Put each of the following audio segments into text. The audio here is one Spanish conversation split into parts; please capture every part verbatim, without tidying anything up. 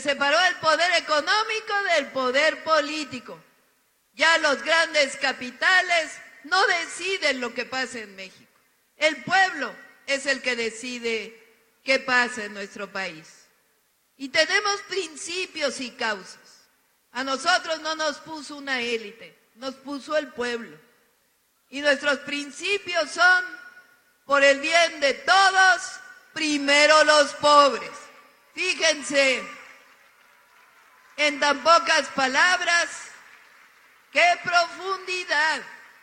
separó el poder económico del poder político. Ya los grandes capitales no deciden lo que pasa en México. El pueblo es el que decide qué pasa en nuestro país. Y tenemos principios y causas. A nosotros no nos puso una élite, nos puso el pueblo. Y nuestros principios son, por el bien de todos, primero los pobres. Fíjense, en tan pocas palabras, qué profundidad.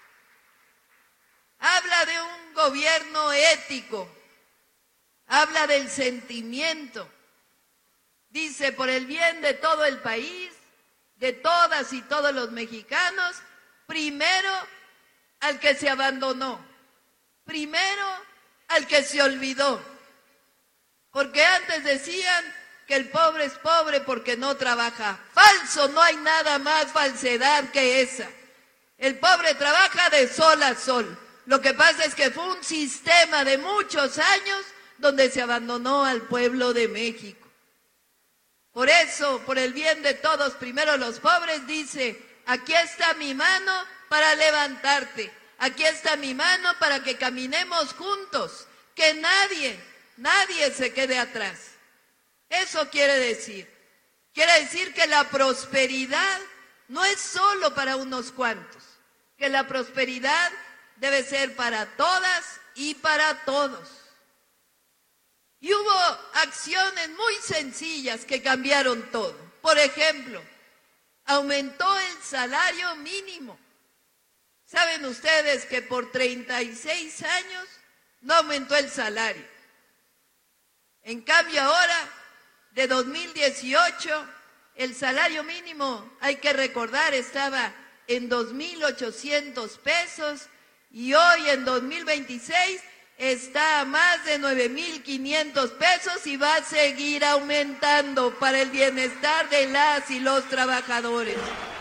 Habla de un gobierno ético, habla del sentimiento. Dice, por el bien de todo el país, de todas y todos los mexicanos, primero al que se abandonó, primero al que se olvidó. Porque antes decían que el pobre es pobre porque no trabaja. Falso, no hay nada más falsedad que esa. El pobre trabaja de sol a sol. Lo que pasa es que fue un sistema de muchos años donde se abandonó al pueblo de México. Por eso, por el bien de todos, primero los pobres, dice, aquí está mi mano para levantarte, aquí está mi mano para que caminemos juntos, que nadie, nadie se quede atrás. Eso quiere decir, quiere decir que la prosperidad no es solo para unos cuantos, que la prosperidad debe ser para todas y para todos. Y hubo acciones muy sencillas que cambiaron todo. Por ejemplo, aumentó el salario mínimo. ¿Saben ustedes que por treinta y seis años no aumentó el salario? En cambio ahora, de dos mil dieciocho, el salario mínimo, hay que recordar, estaba en dos mil ochocientos pesos y hoy en dos mil veintiséis está a más de nueve mil quinientos pesos y va a seguir aumentando para el bienestar de las y los trabajadores.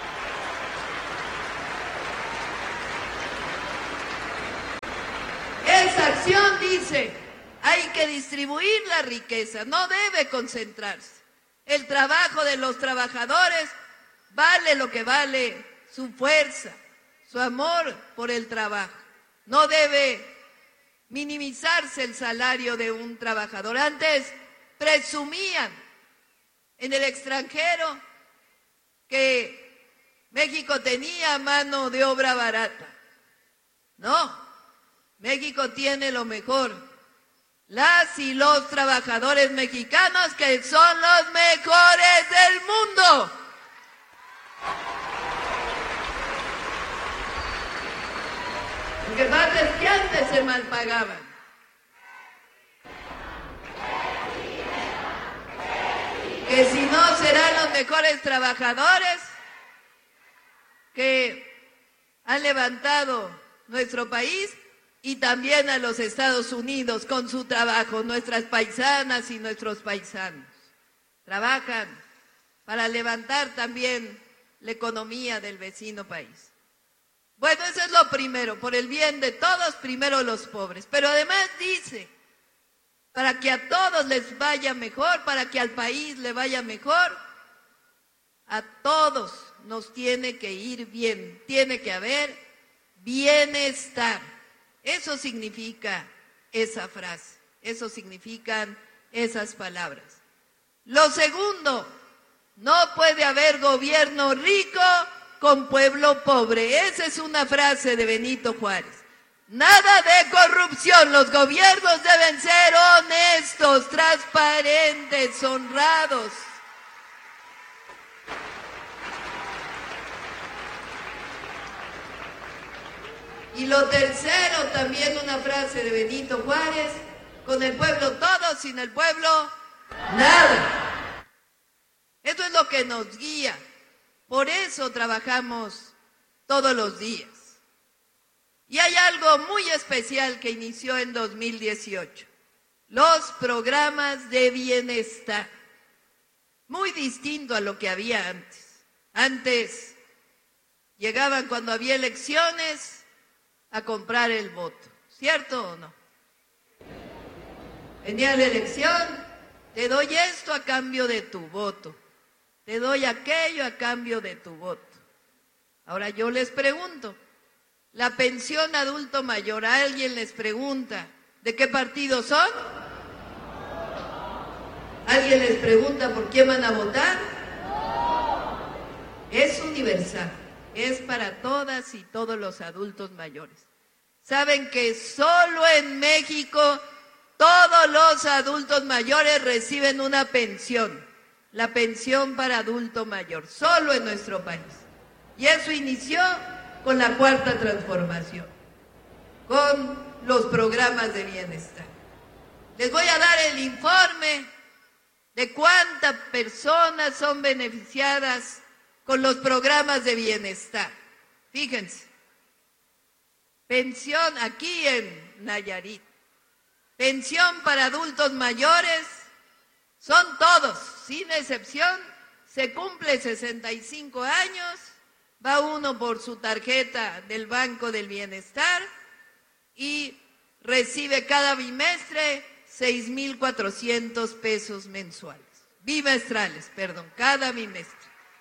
Esa acción dice, hay que distribuir la riqueza, no debe concentrarse. El trabajo de los trabajadores vale lo que vale su fuerza, su amor por el trabajo. No debe minimizarse el salario de un trabajador. Antes presumían en el extranjero que México tenía mano de obra barata. No, México tiene lo mejor. Las y los trabajadores mexicanos que son los mejores del mundo. Lo que pasa es que antes se malpagaban. Que si no serán los mejores trabajadores que han levantado nuestro país y también a los Estados Unidos con su trabajo, nuestras paisanas y nuestros paisanos. Trabajan para levantar también la economía del vecino país. Bueno, eso es lo primero, por el bien de todos, primero los pobres. Pero además dice, para que a todos les vaya mejor, para que al país le vaya mejor, a todos nos tiene que ir bien, tiene que haber bienestar. Eso significa esa frase, eso significan esas palabras. Lo segundo, no puede haber gobierno rico con pueblo pobre. Esa es una frase de Benito Juárez. Nada de corrupción, los gobiernos deben ser honestos, transparentes, honrados. Y lo tercero, también una frase de Benito Juárez, con el pueblo todo, sin el pueblo nada. Eso es lo que nos guía. Por eso trabajamos todos los días. Y hay algo muy especial que inició en dos mil dieciocho. Los programas de bienestar. Muy distinto a lo que había antes. Antes llegaban cuando había elecciones a comprar el voto. ¿Cierto o no? Venía la elección, te doy esto a cambio de tu voto. te doy aquello a cambio de tu voto. Ahora yo les pregunto, la pensión adulto mayor, alguien les pregunta, ¿de qué partido son? ¿Alguien les pregunta por quién van a votar? Es universal, es para todas y todos los adultos mayores. ¿Saben que solo en México todos los adultos mayores reciben una pensión? La pensión para adulto mayor, solo en nuestro país. Y eso inició con la Cuarta Transformación, con los programas de bienestar. Les voy a dar el informe de cuántas personas son beneficiadas con los programas de bienestar. Fíjense, pensión aquí en Nayarit, pensión para adultos mayores, son todos, sin excepción, se cumple sesenta y cinco años, va uno por su tarjeta del Banco del Bienestar y recibe cada bimestre seis mil cuatrocientos pesos mensuales, bimestrales, perdón, cada bimestre.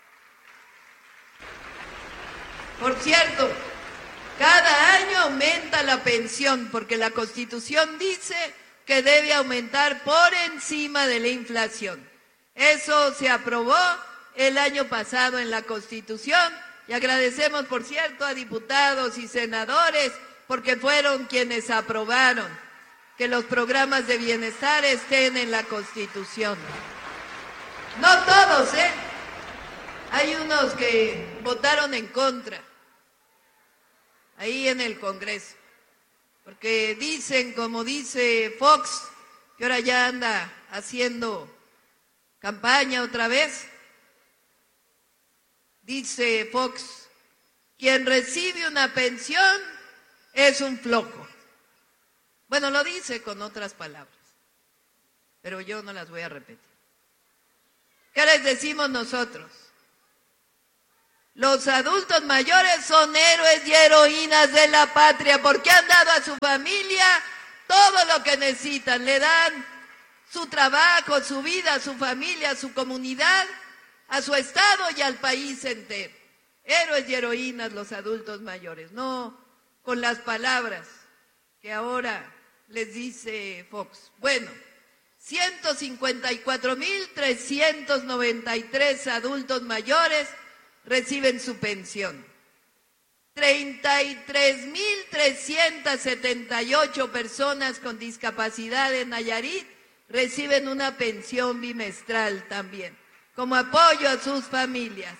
Por cierto, cada año aumenta la pensión porque la Constitución dice que debe aumentar por encima de la inflación. Eso se aprobó el año pasado en la Constitución y agradecemos, por cierto, a diputados y senadores porque fueron quienes aprobaron que los programas de bienestar estén en la Constitución. No todos, ¿eh? Hay unos que votaron en contra, ahí en el Congreso, porque dicen, como dice Fox, que ahora ya anda haciendo campaña otra vez, dice Fox, quien recibe una pensión es un flojo. Bueno, lo dice con otras palabras, pero yo no las voy a repetir. ¿Qué les decimos nosotros? Los adultos mayores son héroes y heroínas de la patria porque han dado a su familia todo lo que necesitan. Le dan su trabajo, su vida, su familia, su comunidad, a su estado y al país entero. Héroes y heroínas los adultos mayores, no con las palabras que ahora les dice Fox. Bueno, ciento cincuenta y cuatro mil trescientos noventa y tres adultos mayores reciben su pensión. treinta y tres mil trescientas setenta y ocho personas con discapacidad en Nayarit reciben una pensión bimestral también, como apoyo a sus familias.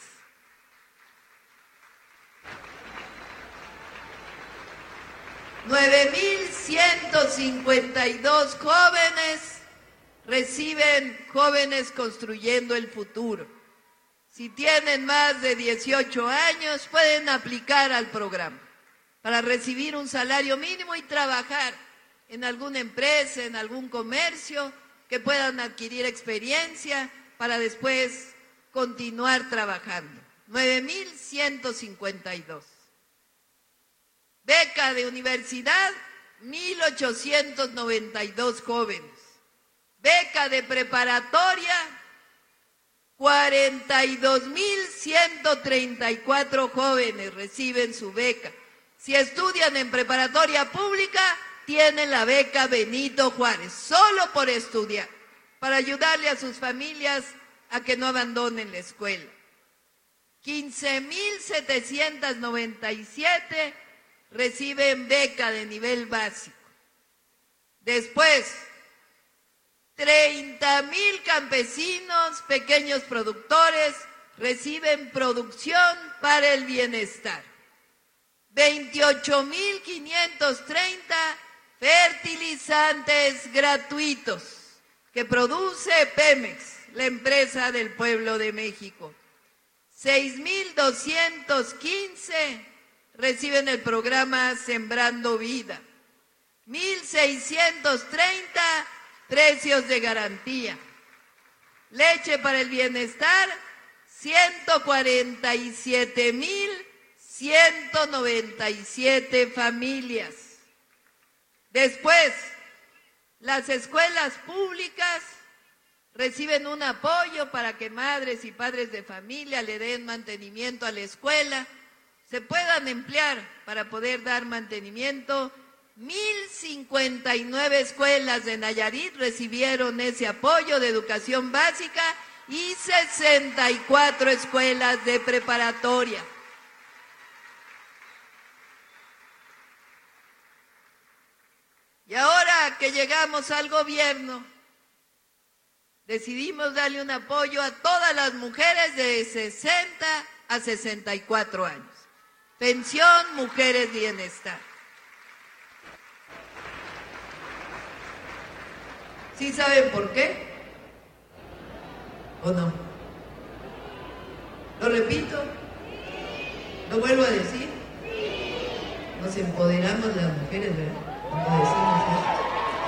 nueve mil ciento cincuenta y dos jóvenes reciben Jóvenes Construyendo el Futuro. Si tienen más de dieciocho años, pueden aplicar al programa para recibir un salario mínimo y trabajar en alguna empresa, en algún comercio, que puedan adquirir experiencia para después continuar trabajando. nueve mil ciento cincuenta y dos. Beca de universidad, mil ochocientos noventa y dos jóvenes. Beca de preparatoria, cuarenta y dos mil ciento treinta y cuatro jóvenes reciben su beca. Si estudian en preparatoria pública, tienen la beca Benito Juárez, solo por estudiar, para ayudarle a sus familias a que no abandonen la escuela. quince mil setecientos noventa y siete reciben beca de nivel básico. Después, treinta mil campesinos, pequeños productores, reciben producción para el bienestar. veintiocho mil quinientos treinta fertilizantes gratuitos que produce Pemex, la empresa del pueblo de México. seis mil doscientos quince reciben el programa Sembrando Vida. mil seiscientos treinta precios de garantía. Leche para el bienestar, ciento cuarenta y siete mil ciento noventa y siete familias. Después, las escuelas públicas reciben un apoyo para que madres y padres de familia le den mantenimiento a la escuela, se puedan emplear para poder dar mantenimiento. mil cincuenta y nueve escuelas de Nayarit recibieron ese apoyo de educación básica y sesenta y cuatro escuelas de preparatoria. Y ahora que llegamos al gobierno, decidimos darle un apoyo a todas las mujeres de sesenta a sesenta y cuatro años. Pensión Mujeres Bienestar. ¿Sí saben por qué? ¿O no? ¿Lo repito? ¿Lo vuelvo a decir? Nos empoderamos las mujeres, ¿verdad? Cuando decimos eso.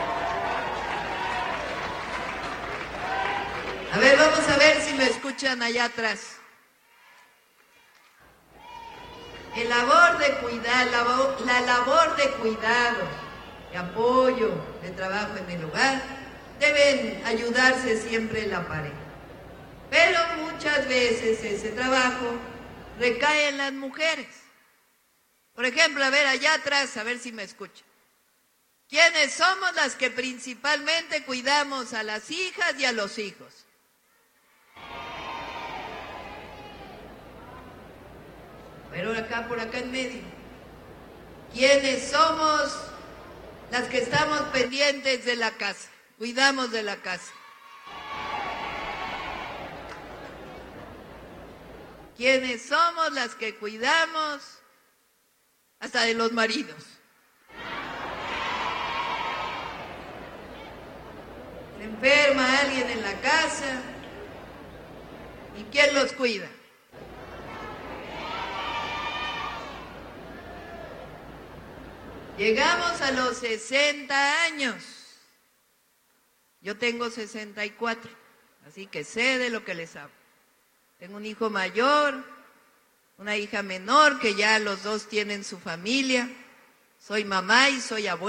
A ver, vamos a ver si me escuchan allá atrás. El labor de cuidar, la, la labor de cuidado, de apoyo, de trabajo en el hogar, deben ayudarse siempre en la pareja. Pero muchas veces ese trabajo recae en las mujeres. Por ejemplo, a ver, allá atrás, a ver si me escuchan. ¿Quiénes somos las que principalmente cuidamos a las hijas y a los hijos? Pero acá, por acá en medio. ¿Quiénes somos las que estamos pendientes de la casa? Cuidamos de la casa. ¿Quiénes somos las que cuidamos hasta de los maridos? Se enferma alguien en la casa, ¿y quién los cuida? Llegamos a los sesenta años. Yo tengo sesenta y cuatro, así que sé de lo que les hablo. Tengo un hijo mayor, una hija menor, que ya los dos tienen su familia. Soy mamá y soy abuela.